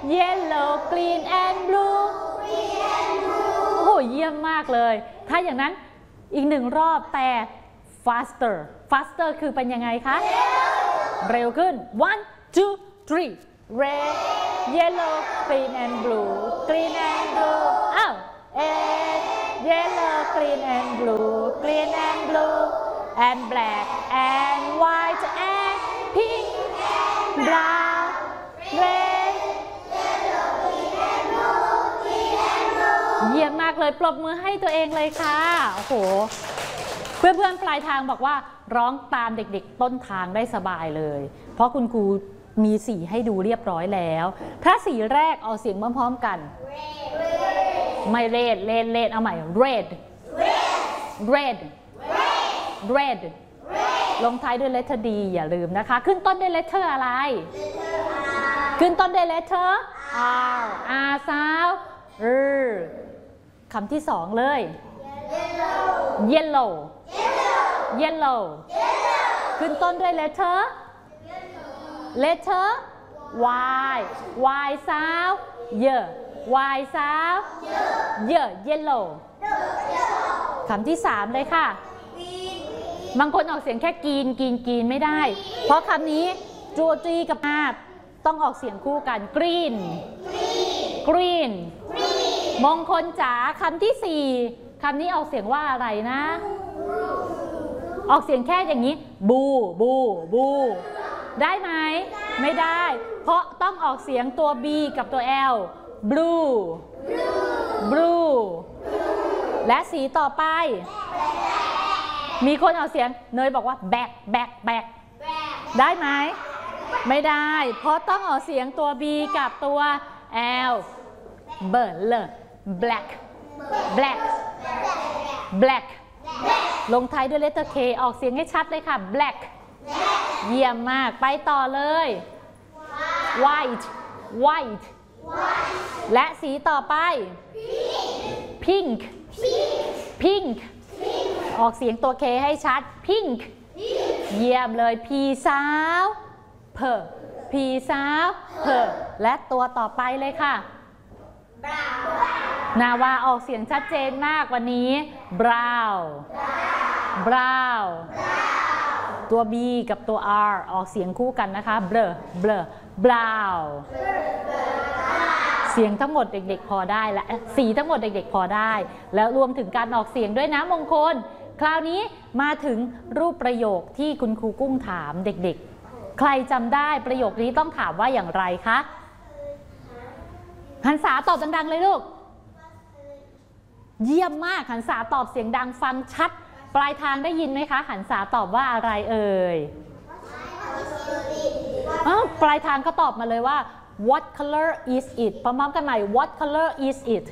yellow green and blue โอ้โหเยี่ยมมากเลยถ้าอย่างนั้นอีกหนึ่งรอบแต่ faster คือเป็นยังไงคะเร็วขึ้น 1 2 3 red yellow green and blue green and blue อ้าว yellow green and blue green and blue and black and white and pink brown red เยี่ยมมากเลยปรบมือให้ตัวเองเลยค่ะโอ้โหเพื่อนๆปลายทางบอกว่าร้องตามเด็กๆต้นทางได้สบายเลยเพราะคุณครูมีสีให้ดูเรียบร้อยแล้วถ้าสีแรกเอาเสียงพร้อมๆกันไม่เรดเอาใหม่ red ลงท้ายด้วย letter D อย่าลืมนะคะขึ้นต้นด้วย letter อะไรขึ้นต้นด้วย letter R sound คำที่สองเลย yellow ขึ้นต้นด้วย letter Y sound Y sound yellow คำที่สามเลยค่ะบางคนออกเสียงแค่กีนไม่ได้เพราะคำนี้จูจีกับอาต้องออกเสียงคู่กัน green มงคลจ๋าคำที่สี่คำนี้ออกเสียงว่าอะไรนะออกเสียงแค่อย่างนี้บูได้ไหมไม่ได้เพราะต้องออกเสียงตัว B กับตัว L blue และสีต่อไปมีคนออกเสียงเนยบอกว่า back ได้ไหมไม่ได้เพราะต้องออกเสียงตัว B กับตัว L black ลงท้ายด้วย letter K ออกเสียงให้ชัดเลยค่ะ black เยี่ยมมากไปต่อเลย white และสีต่อไป pink ออกเสียงตัว K ให้ชัด pink เยี่ยมเลย P sound P sound และตัวต่อไปเลยค่ะนาวาออกเสียงชัดเจนมากวันนี้ brown ตัว B กับตัว R ออกเสียงคู่กันนะคะ brown เสียงทั้งหมดเด็กๆพอได้และสีทั้งหมดเด็กๆพอได้แล้วรวมถึงการออกเสียงด้วยนะมงคลคราวนี้มาถึงรูปประโยคที่คุณครูกุ้งถามเด็กๆใครจำได้ประโยคนี้ต้องถามว่าอย่างไรคะหันษาตอบดังๆเลยลูกเยี่ยมมากหันษาตอบเสียงดังฟังชัดปลายทางได้ยินไหมคะหันษาตอบว่าอะไรเอ่ยปลายทางก็ตอบมาเลยว่า what color is it พร้อมๆกันใหม่ what color is it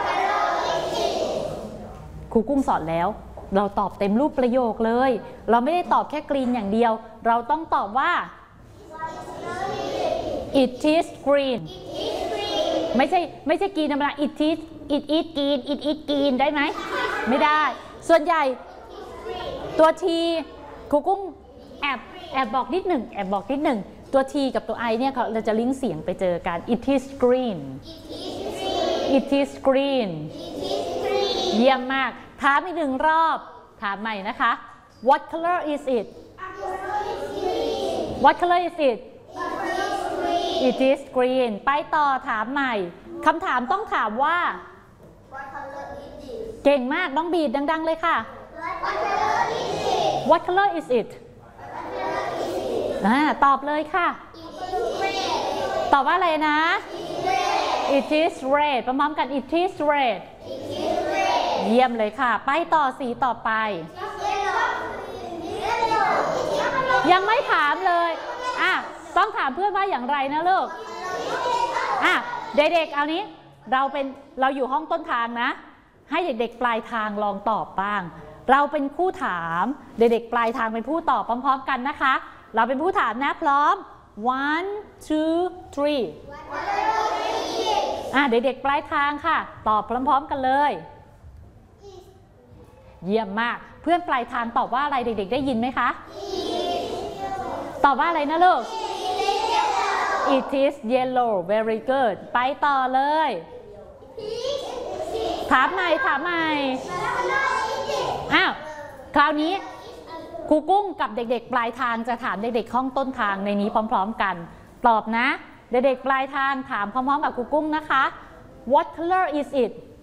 ครูกุ้งสอนแล้วเราตอบเต็มรูปประโยคเลยเราไม่ได้ตอบแค่กรีนอย่างเดียวเราต้องตอบว่า it is green ไม่ใช่กรีนธรรมดา it is green ได้ไหมไม่ได้ส่วนใหญ่ตัว T ครูกุ้งแอบบอกนิดหนึ่งตัว T กับตัว I เนี่ยเราจะลิงก์เสียงไปเจอกัน it is green เยี่ยมมากถามอีกหนึ่งรอบถามใหม่นะคะ what color is it it is green ไปต่อถามใหม่คำถามต้องถามว่าเก่งมากน้องบีดดังๆเลยค่ะ what color is it ตอบเลยค่ะตอบว่าอะไรนะ it is red พร้อมๆกัน it is red เยี่ยมเลยค่ะไปต่อสีต่อไปยังไม่ถามเลยต้องถามเพื่อนว่าอย่างไรนะลูกเด็กๆเอานี้เราอยู่ห้องต้นทางนะให้เด็กๆปลายทางลองตอบบ้างเราเป็นผู้ถามเด็กๆปลายทางเป็นผู้ตอบพร้อมๆกันนะคะเราเป็นผู้ถามนะพร้อม 1 2 3เด็กๆปลายทางค่ะตอบพร้อมๆกันเลยเยี่ยมมากเพื่อนปลายทางตอบว่าอะไรเด็กๆได้ยินไหมคะตอบว่าอะไรนะลูก It is yellow very good ไปต่อเลยถามใหม่อ้าวคราวนี้ครูกุ้งกับเด็กๆปลายทางจะถามเด็กๆห้องต้นทางในนี้พร้อมๆกันตอบนะเด็กๆปลายทางถามพร้อมๆกับครูกุ้งนะคะ What color is it